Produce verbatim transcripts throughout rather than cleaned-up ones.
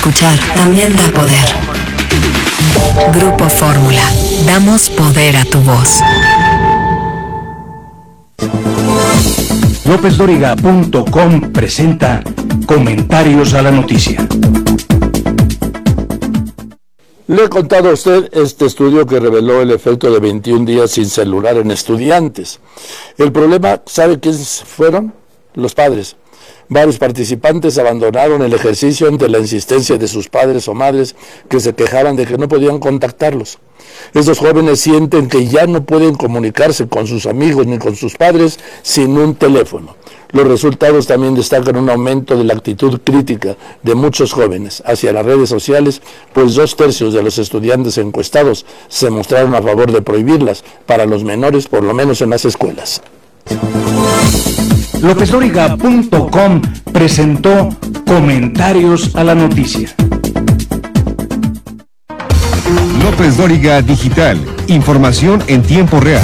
escuchar también da poder. Grupo Fórmula. Damos poder a tu voz. López Dóriga punto com presenta Comentarios a la Noticia. Le he contado a usted este estudio que reveló el efecto de veintiún días sin celular en estudiantes. El problema, ¿sabe quiénes fueron? Los padres. Varios participantes abandonaron el ejercicio ante la insistencia de sus padres o madres que se quejaban de que no podían contactarlos. Estos jóvenes sienten que ya no pueden comunicarse con sus amigos ni con sus padres sin un teléfono. Los resultados también destacan un aumento de la actitud crítica de muchos jóvenes hacia las redes sociales, pues dos tercios de los estudiantes encuestados se mostraron a favor de prohibirlas para los menores, por lo menos en las escuelas. López Dóriga punto com presentó Comentarios a la Noticia. López Dóriga Digital. Información en tiempo real.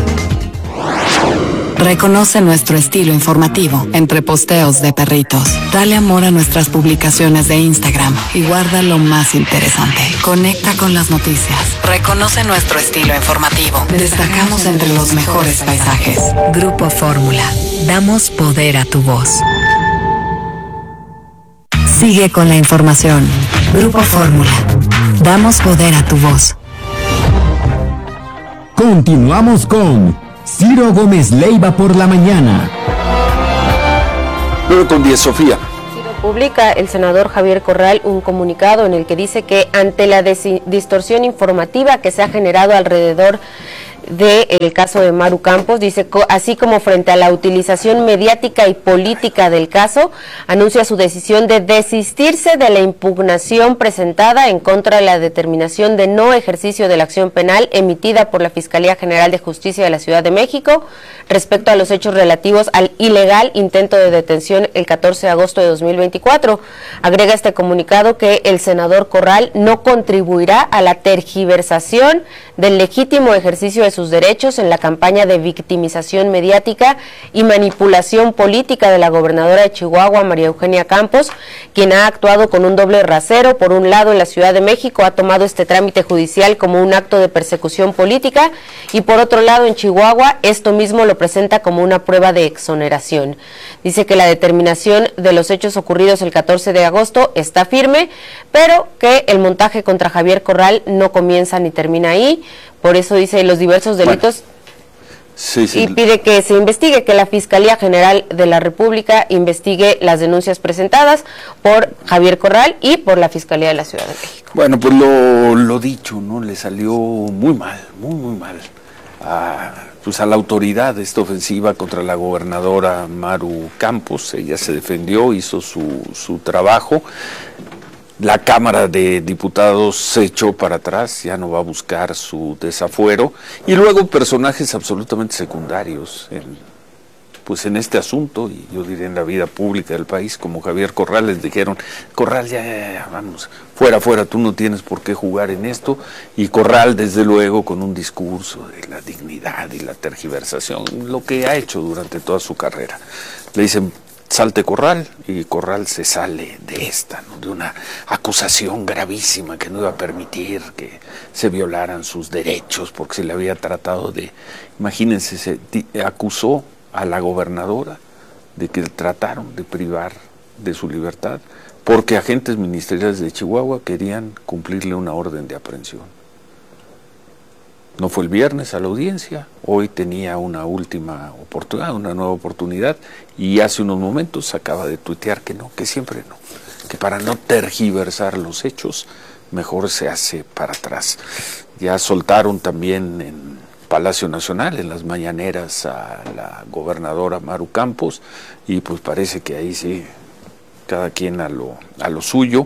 Reconoce nuestro estilo informativo entre posteos de perritos. Dale amor a nuestras publicaciones de Instagram y guarda lo más interesante. Conecta con las noticias. Reconoce nuestro estilo informativo. Destacamos entre los mejores paisajes. Grupo Fórmula. Damos poder a tu voz. Sigue con la información. Grupo Fórmula. Damos poder a tu voz. Continuamos con Ciro Gómez Leiva por la mañana. nueve con diez, Sofía. Publica el senador Javier Corral un comunicado en el que dice que ante la distorsión informativa que se ha generado alrededor del caso de Maru Campos, dice, así como frente a la utilización mediática y política del caso, anuncia su decisión de desistirse de la impugnación presentada en contra de la determinación de no ejercicio de la acción penal emitida por la Fiscalía General de Justicia de la Ciudad de México respecto a los hechos relativos al ilegal intento de detención el catorce de agosto de dos mil veinticuatro. Agrega este comunicado que el senador Corral no contribuirá a la tergiversación del legítimo ejercicio de sus derechos en la campaña de victimización mediática y manipulación política de la gobernadora de Chihuahua, María Eugenia Campos, quien ha actuado con un doble rasero. Por un lado, en la Ciudad de México ha tomado este trámite judicial como un acto de persecución política y por otro lado, en Chihuahua, esto mismo lo presenta como una prueba de exoneración. Dice que la determinación de los hechos ocurridos el catorce de agosto está firme, pero que el montaje contra Javier Corral no comienza ni termina ahí. Por eso dice los diversos delitos bueno, sí, sí. y pide que se investigue, que la Fiscalía General de la República investigue las denuncias presentadas por Javier Corral y por la Fiscalía de la Ciudad de México. Bueno, pues lo, lo dicho, ¿no? Le salió muy mal, muy, muy mal a, pues a la autoridad esta ofensiva contra la gobernadora Maru Campos. Ella se defendió, hizo su, su trabajo. La Cámara de Diputados se echó para atrás, ya no va a buscar su desafuero, y luego personajes absolutamente secundarios en, pues en este asunto, y yo diré en la vida pública del país, como Javier Corral, les dijeron, Corral, ya, ya, ya, vamos, fuera, fuera, tú no tienes por qué jugar en esto, y Corral, desde luego, con un discurso de la dignidad y la tergiversación, lo que ha hecho durante toda su carrera. Le dicen, salte Corral, y Corral se sale de esta, ¿no? De una acusación gravísima que no iba a permitir que se violaran sus derechos porque se le había tratado de, imagínense, se acusó a la gobernadora de que trataron de privar de su libertad porque agentes ministeriales de Chihuahua querían cumplirle una orden de aprehensión. No fue el viernes a la audiencia, hoy tenía una última oportunidad, una nueva oportunidad, y hace unos momentos acaba de tuitear que no, que siempre no, que para no tergiversar los hechos, mejor se hace para atrás. Ya soltaron también en Palacio Nacional, en las mañaneras, a la gobernadora Maru Campos, y pues parece que ahí sí, cada quien a lo, a lo suyo,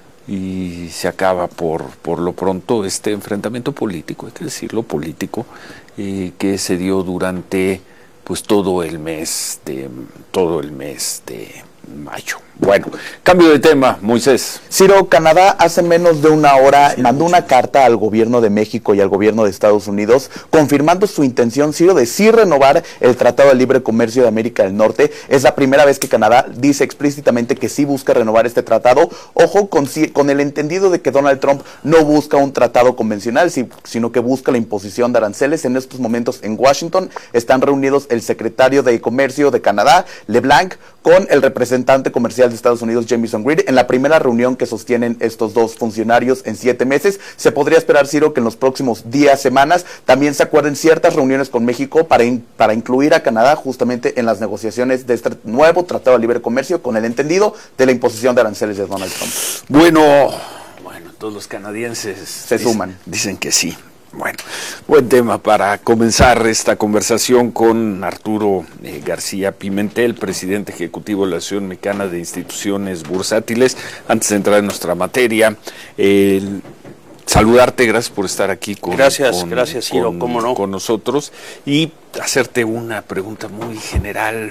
y se acaba por por lo pronto este enfrentamiento político, hay que decirlo, político, eh, que se dio durante pues todo el mes de todo el mes de mayo. Bueno, cambio de tema, Moisés. Ciro, Canadá hace menos de una hora mandó una carta al gobierno de México y al gobierno de Estados Unidos confirmando su intención, Ciro, de sí renovar el Tratado de Libre Comercio de América del Norte. Es la primera vez que Canadá dice explícitamente que sí busca renovar este tratado. Ojo, con, con el entendido de que Donald Trump no busca un tratado convencional, sino que busca la imposición de aranceles. En estos momentos en Washington están reunidos el secretario de Comercio de Canadá, LeBlanc, con el representante comercial de Estados Unidos, Jamieson Greer, en la primera reunión que sostienen estos dos funcionarios en siete meses. Se podría esperar, Ciro, que en los próximos días, semanas, también se acuerden ciertas reuniones con México para, in, para incluir a Canadá justamente en las negociaciones de este nuevo Tratado de Libre Comercio, con el entendido de la imposición de aranceles de Donald Trump. Bueno, bueno, todos los canadienses se dicen, suman. Dicen que sí. Bueno, buen tema para comenzar esta conversación con Arturo eh, García Pimentel, presidente ejecutivo de la Asociación Mexicana de Instituciones Bursátiles. Antes de entrar en nuestra materia, eh, saludarte, gracias por estar aquí con, gracias, con, gracias, Ciro, con, cómo no. con nosotros y hacerte una pregunta muy general.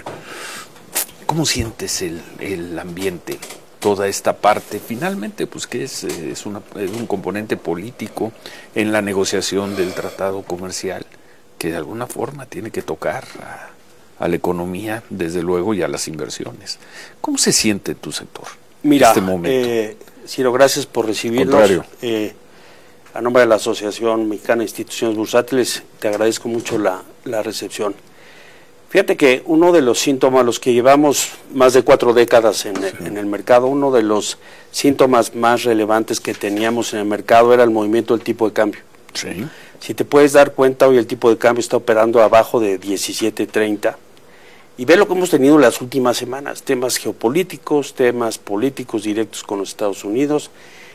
¿Cómo sientes el, el ambiente? Toda esta parte, finalmente, pues que es, es, una, es un componente político en la negociación del tratado comercial que de alguna forma tiene que tocar a, a la economía, desde luego, y a las inversiones. ¿Cómo se siente tu sector Mira, en este momento? Eh, Ciro, gracias por recibirnos. Eh, a nombre de la Asociación Mexicana de Instituciones Bursátiles, te agradezco mucho la, la recepción. Fíjate que uno de los síntomas, los que llevamos más de cuatro décadas en, sí. en el mercado, uno de los síntomas más relevantes que teníamos en el mercado era el movimiento del tipo de cambio. Sí. Si te puedes dar cuenta, hoy el tipo de cambio está operando abajo de diecisiete treinta. Y ve lo que hemos tenido en las últimas semanas, temas geopolíticos, temas políticos directos con los Estados Unidos,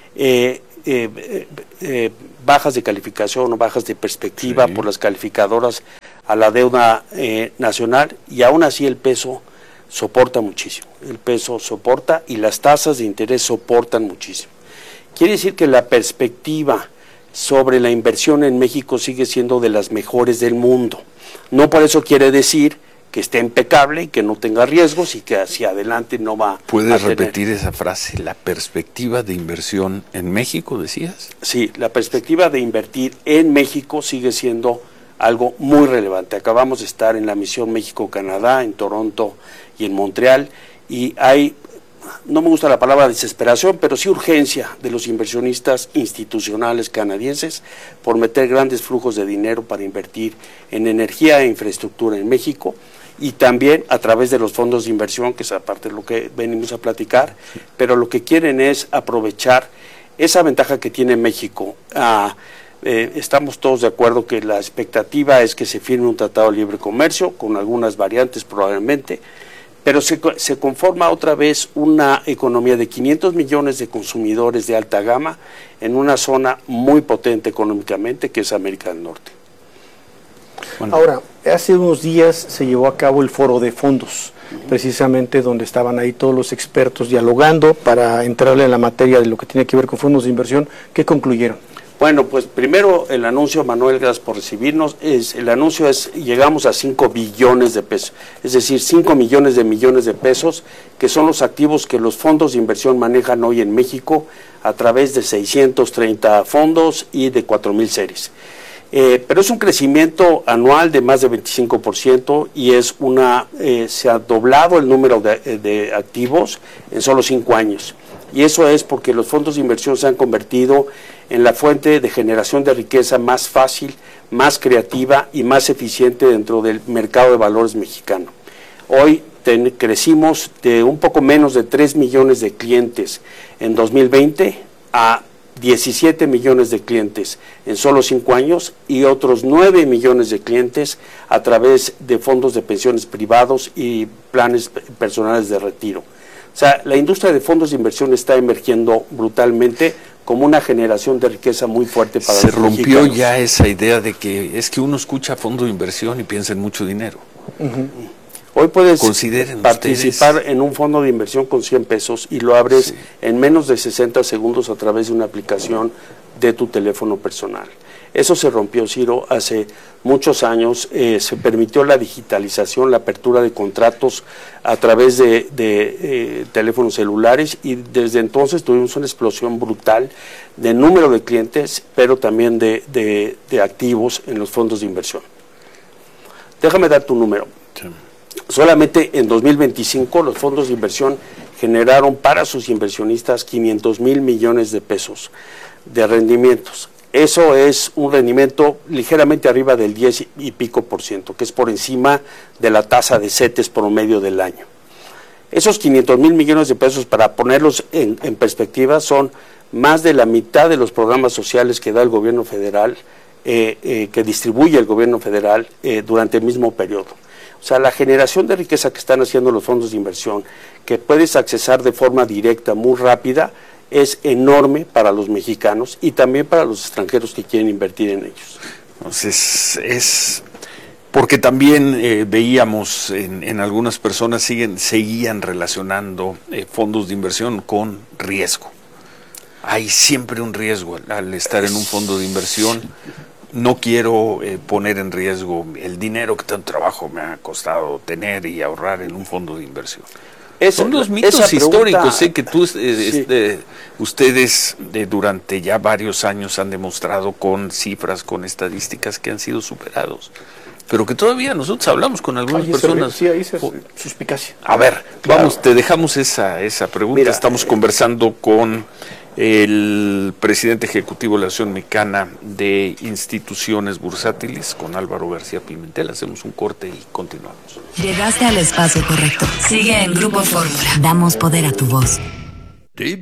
eh, eh, eh, eh, bajas de calificación o bajas de perspectiva sí. por las calificadoras a la deuda eh, nacional, y aún así el peso soporta muchísimo, el peso soporta y las tasas de interés soportan muchísimo. Quiere decir que la perspectiva sobre la inversión en México sigue siendo de las mejores del mundo. No por eso quiere decir que esté impecable y que no tenga riesgos y que hacia adelante no va a tener. ¿Puedes repetir esa frase? ¿La perspectiva de inversión en México, decías? Sí, la perspectiva de invertir en México sigue siendo algo muy relevante. Acabamos de estar en la misión México-Canadá, en Toronto y en Montreal, y hay, no me gusta la palabra desesperación, pero sí urgencia de los inversionistas institucionales canadienses por meter grandes flujos de dinero para invertir en energía e infraestructura en México, y también a través de los fondos de inversión, que es aparte de lo que venimos a platicar, pero lo que quieren es aprovechar esa ventaja que tiene México. Ah, eh, estamos todos de acuerdo que la expectativa es que se firme un tratado de libre comercio, con algunas variantes probablemente, pero se, se conforma otra vez una economía de quinientos millones de consumidores de alta gama en una zona muy potente económicamente, que es América del Norte. Bueno. Ahora, hace unos días se llevó a cabo el foro de fondos, uh-huh. precisamente donde estaban ahí todos los expertos dialogando para entrarle en la materia de lo que tiene que ver con fondos de inversión. ¿Qué concluyeron? Bueno, pues primero el anuncio, Manuel, gracias por recibirnos. Es, el anuncio es, llegamos a cinco billones de pesos, es decir, cinco millones de millones de pesos, que son los activos que los fondos de inversión manejan hoy en México a través de seiscientos treinta fondos y de cuatro mil series. Eh, pero es un crecimiento anual de más de veinticinco por ciento y es una eh, se ha doblado el número de, de activos en solo cinco años. Y eso es porque los fondos de inversión se han convertido en la fuente de generación de riqueza más fácil, más creativa y más eficiente dentro del mercado de valores mexicano. Hoy ten, crecimos de un poco menos de tres millones de clientes en dos mil veinte a diecisiete millones de clientes en solo cinco años y otros nueve millones de clientes a través de fondos de pensiones privados y planes personales de retiro. O sea, la industria de fondos de inversión está emergiendo brutalmente como una generación de riqueza muy fuerte para los mexicanos. Se rompió ya esa idea de que es que uno escucha fondo de inversión y piensa en mucho dinero. Uh-huh. Hoy puedes participar ustedes? en un fondo de inversión con cien pesos y lo abres sí. en menos de sesenta segundos a través de una aplicación de tu teléfono personal. Eso se rompió, Ciro, hace muchos años. Eh, se permitió la digitalización, la apertura de contratos a través de, de eh, teléfonos celulares, y desde entonces tuvimos una explosión brutal de número de clientes, pero también de, de, de activos en los fondos de inversión. Déjame dar tu número. Sí. Solamente en dos mil veinticinco los fondos de inversión generaron para sus inversionistas quinientos mil millones de pesos de rendimientos. Eso es un rendimiento ligeramente arriba del diez y pico por ciento, que es por encima de la tasa de CETES promedio del año. Esos quinientos mil millones de pesos, para ponerlos en, en perspectiva, son más de la mitad de los programas sociales que da el gobierno federal, eh, eh, que distribuye el gobierno federal eh, durante el mismo periodo. O sea, la generación de riqueza que están haciendo los fondos de inversión, que puedes accesar de forma directa, muy rápida, es enorme para los mexicanos y también para los extranjeros que quieren invertir en ellos. Entonces, es porque también eh, veíamos en, en algunas personas siguen seguían relacionando eh, fondos de inversión con riesgo. Hay siempre un riesgo al, al estar en un fondo de inversión. No quiero eh, poner en riesgo el dinero que tanto trabajo me ha costado tener y ahorrar en un fondo de inversión. Esa, Son los mitos pregunta, históricos, sé que tú, eh, sí. este, ustedes de, durante ya varios años han demostrado con cifras, con estadísticas que han sido superados, pero que todavía nosotros hablamos con algunas ahí personas. Se, sí, ahí se suspicacia. A ver, claro. Vamos, te dejamos esa, esa pregunta. Mira, Estamos eh, conversando con el presidente ejecutivo de la Asociación Mexicana de Instituciones Bursátiles, con Álvaro García Pimentel. Hacemos un corte y continuamos. Llegaste al espacio correcto. Sigue en Grupo Fórmula. Damos poder a tu voz.